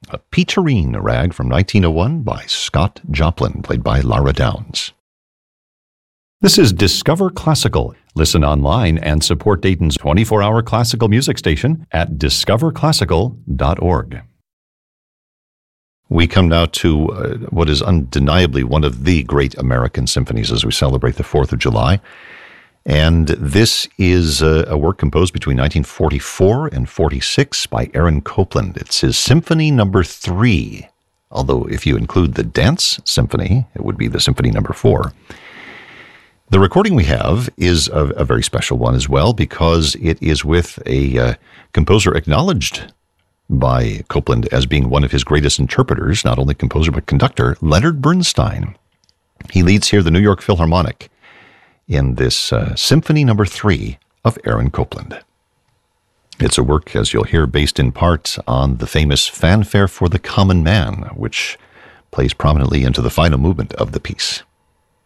a Peterine rag from 1901 by Scott Joplin, played by Lara Downs. This is Discover Classical. Listen online and support Dayton's 24-hour classical music station at discoverclassical.org. We come now to what is undeniably one of the great American symphonies as we celebrate the 4th of July. And this is a work composed between 1944 and 46 by Aaron Copland. It's his Symphony No. 3, although if you include the Dance Symphony, it would be the Symphony No. 4. The recording we have is a very special one as well because it is with a composer acknowledged by Copland as being one of his greatest interpreters, not only composer but conductor, Leonard Bernstein. He leads here the New York Philharmonic in this Symphony No. 3 of Aaron Copland. It's a work, as you'll hear, based in part on the famous Fanfare for the Common Man, which plays prominently into the final movement of the piece.